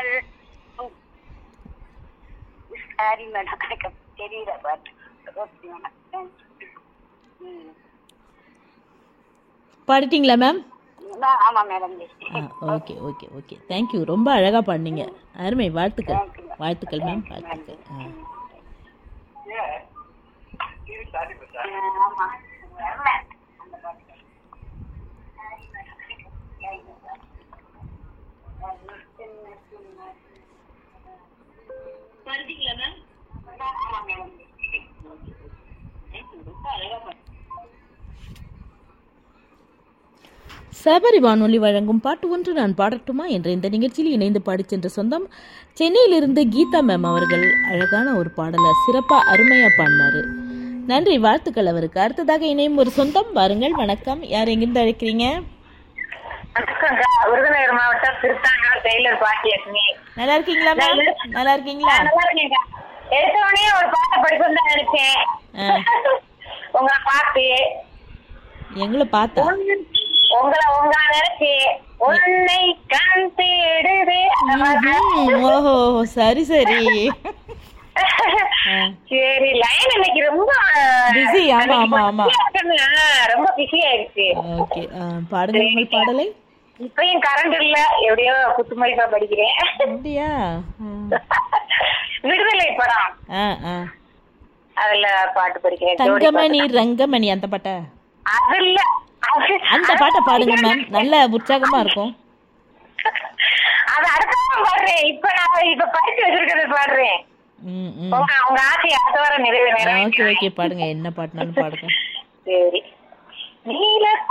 Sorry madam, எனக்கு தெரியல பாட்டு. பாடிட்டீங்களா மேம்? ஆமா madam. Okay okay okay, thank you. ரொம்ப அழகாக பாடினீங்க. அருமை. வாழ்த்துக்கள் வாழ்த்துக்கள் மேம், வாழ்த்துக்கள். சபரி வானொலி வழங்கும் பாட்டு ஒன்று நான் பாடட்டுமா என்ற இந்த நிகழ்ச்சியில் இணைந்து பாடி சென்ற சொந்தம் சென்னையிலிருந்து கீதா மேம் அவர்கள் அழகான ஒரு பாடலை சிறப்பாக அருமையாக பாடினாரு. நன்றி, வாழ்த்துக்கள் அவருக்கு. அடுத்ததாக இணையும் ஒரு சொந்தம். வாருங்கள். வணக்கம். யார் எங்கிருந்து அழைக்கிறீங்க? விருதுநகர் மாவட்டம் திருத்தாங்கல் டெய்லர் பாட்டியஸ்மி. நல்லா இருக்கீங்களா மேம்? நல்லா இருக்கீங்களா? நல்லா இருக்கீங்க. எடுத்தவொடனே ஒரு பாட்டை படிக்கணும்னு தான் நினைச்சேன். உங்களை பார்த்து எங்களை பார்த்தா உங்களை நினைச்சு உன்னை கண் தேடுது. ஓஹோ, சரி சரி சரி, லைன் இன்னைக்கு ரொம்ப பிஸி. ஆமா ஆமா ஆமா, ரொம்ப பிஸி ஆயிடுச்சு. ஓகே, பாடுங்க உங்கள் பாடலை. இப்பயும் கரண்ட் இல்ல, எப்படியோ குத்துமதிப்பா படிக்கிறேன். அப்படியா? விடுதலை படம், அதுல பாட்டு படிக்கிறேன். தங்கமணி ரங்கமணி அந்த பாட்டை, அது இல்ல, அந்த பாட்டை பாடுங்க மேம், நல்ல உற்சாகமா இருக்கும். அது அடுத்த பாடுறேன். இப்ப படிச்சு வச்சிருக்கிறது பாடுறேன். உங்க ஆசை அடுத்த வாரம் நிறைவேற. ஓகே ஓகே, பாடுங்க. என்ன பாட்டுனாலும் பாடுங்க. சரி. நீல